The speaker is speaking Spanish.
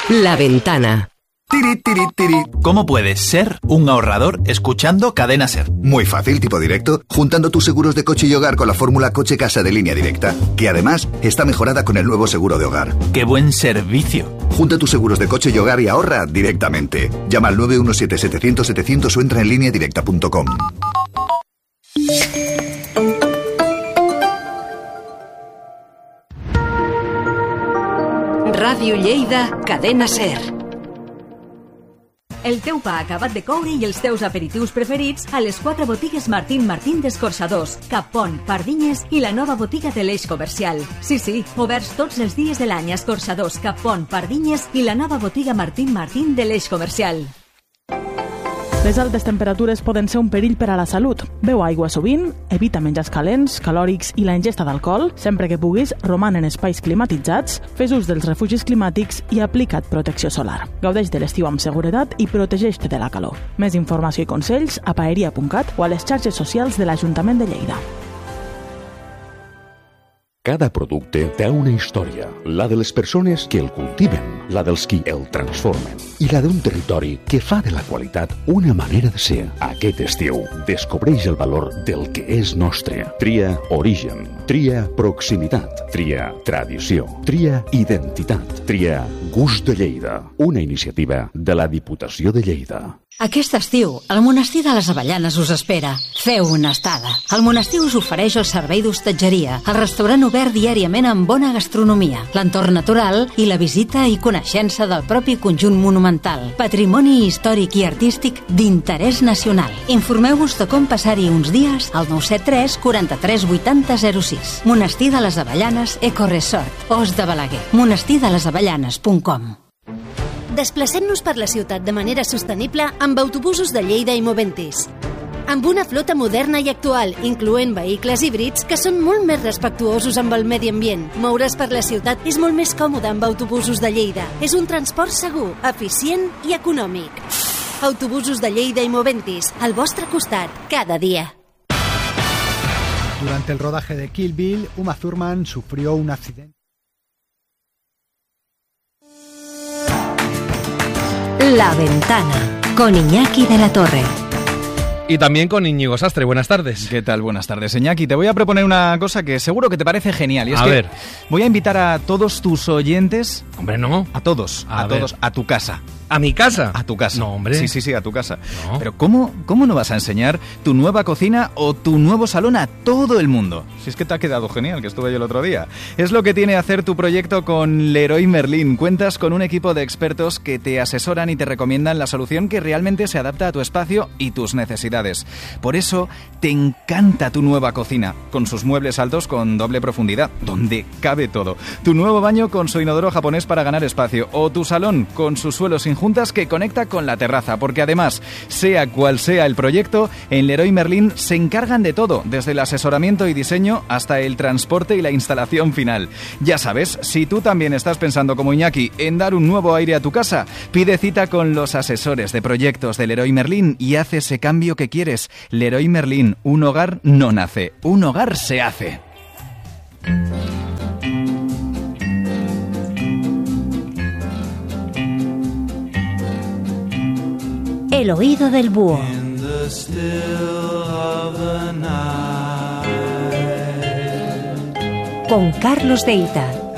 La Ventana. Tiri, tiri, tiri. ¿Cómo puedes ser un ahorrador escuchando Cadena Ser? Muy fácil, tipo directo, juntando tus seguros de coche y hogar con la fórmula Coche-Casa de Línea Directa, que además está mejorada con el nuevo seguro de hogar. ¡Qué buen servicio! Junta tus seguros de coche y hogar y ahorra directamente. Llama al 917-700-700 o entra en lineadirecta.com. Ràdio Lleida, Cadena Ser. El teu pa acabat de coure i els teus aperitius preferits a les 4 botigues Martín d'Escorçadors, Cap Pont, Pardinyes i la nova botiga de l'Eix Comercial. Sí, oberts tots els dies de l'any a Escorçadors, Cap Pont, Pardinyes i la nova botiga Martín de l'Eix Comercial. Les altes temperatures poden ser un perill per a la salut. Beu aigua sovint, evita menjars calents, calòrics i la ingesta d'alcohol. Sempre que puguis, roman en espais climatitzats, fes ús dels refugis climàtics i aplica't protecció solar. Gaudeix de l'estiu amb seguretat i protegeix-te de la calor. Més informació i consells a paeria.cat o a les xarxes socials de l'Ajuntament de Lleida. Cada producte té una història, la de les persones que el cultiven, la dels qui el transformen i la d'un territori que fa de la qualitat una manera de ser. Aquest estiu, descobreix el valor del que és nostre. Tria origen, tria proximitat, tria tradició, tria identitat, tria gust de Lleida, una iniciativa de la Diputació de Lleida. Aquest estiu, el Monestir de les Avellanes us espera. Feu una estada. El Monestir us ofereix el servei d'hostatgeria, el restaurant obert diàriament amb bona gastronomia, l'entorn natural i la visita i coneixença del propi conjunt monumental, patrimoni històric i artístic d'interès nacional. Informeu-vos de com passar-hi uns dies al 973 43 80 06. Monestir de les Avellanes Ecoresort, Os de Balaguer. monestirdelesAvellanes.com. Desplacem-nos per la ciutat de manera sostenible amb autobusos de Lleida i Moventis. Amb una flota moderna i actual, incloent vehicles híbrids que són molt més respectuosos amb el medi ambient. Moure's per la ciutat és molt més còmode amb autobusos de Lleida. És un transport segur, eficient i econòmic. Autobusos de Lleida y Moventis, al vostre costat, cada día. Durante el rodaje de Kill Bill, Uma Thurman sufrió un accidente. La Ventana, con Iñaki de la Torre. Y también con Íñigo Sastre. Buenas tardes. ¿Qué tal? Buenas tardes, Iñaki. Te voy a proponer una cosa que seguro que te parece genial. Y es que voy a invitar a todos tus oyentes... Hombre, no. A todos, a tu casa. ¿A mi casa? A tu casa. No, hombre. Sí, a tu casa. No. Pero ¿cómo no vas a enseñar tu nueva cocina o tu nuevo salón a todo el mundo? Si es que te ha quedado genial, que estuve yo el otro día. Es lo que tiene hacer tu proyecto con Leroy Merlin. Cuentas con un equipo de expertos que te asesoran y te recomiendan la solución que realmente se adapta a tu espacio y tus necesidades. Por eso te encanta tu nueva cocina, con sus muebles altos con doble profundidad, donde cabe todo. Tu nuevo baño con su inodoro japonés para ganar espacio. O tu salón con su suelo sin juntas que conecta con la terraza, porque además, sea cual sea el proyecto, en Leroy Merlin se encargan de todo, desde el asesoramiento y diseño hasta el transporte y la instalación final. Ya sabes, si tú también estás pensando como Iñaki en dar un nuevo aire a tu casa, pide cita con los asesores de proyectos de Leroy Merlin y haz ese cambio que quieres. Leroy Merlin, un hogar no nace, un hogar se hace. El oído del búho. Con Carlos Deita.